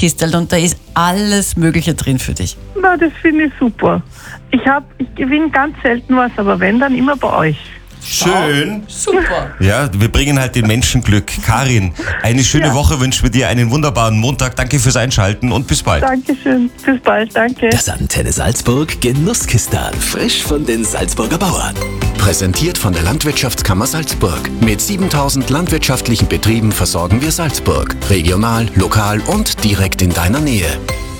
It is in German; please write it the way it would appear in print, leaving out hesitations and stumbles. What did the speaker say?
Genusskistel und da ist alles Mögliche drin für dich. Na, das finde ich super. Ich gewinne ganz selten was, aber wenn, dann immer bei euch. Schön. Super. Ja, wir bringen halt den Menschen Glück. Karin, eine schöne Woche wünschen wir dir, einen wunderbaren Montag. Danke fürs Einschalten und bis bald. Dankeschön. Bis bald. Danke. Das Antenne Salzburg Genusskistal. Frisch von den Salzburger Bauern. Präsentiert von der Landwirtschaftskammer Salzburg. Mit 7000 landwirtschaftlichen Betrieben versorgen wir Salzburg. Regional, lokal und direkt in deiner Nähe.